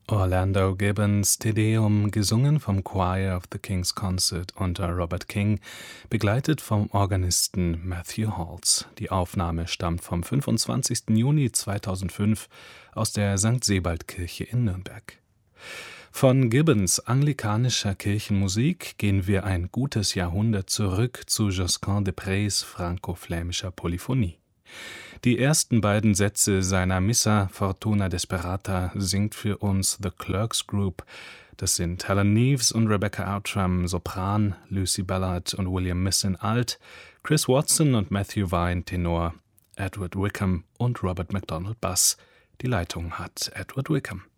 Orlando Gibbons Te Deum, gesungen vom Choir of the King's Concert unter Robert King, begleitet vom Organisten Matthew Halls. Die Aufnahme stammt vom 25. Juni 2005 aus der St. Sebald-Kirche in Nürnberg. Von Gibbons anglikanischer Kirchenmusik gehen wir ein gutes Jahrhundert zurück zu Josquin de Prez franko-flämischer Polyphonie. Die ersten beiden Sätze seiner Missa Fortuna Desperata singt für uns The Clerks Group. Das sind Helen Neves und Rebecca Outram Sopran, Lucy Ballard und William Missin Alt, Chris Watson und Matthew Vine Tenor, Edward Wickham und Robert MacDonald Bass. Die Leitung hat Edward Wickham.